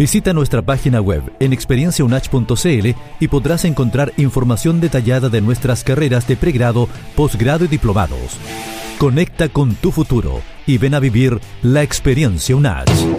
Visita nuestra página web en experienciaunach.cl y podrás encontrar información detallada de nuestras carreras de pregrado, posgrado y diplomados. Conecta con tu futuro y ven a vivir la experiencia UNACH.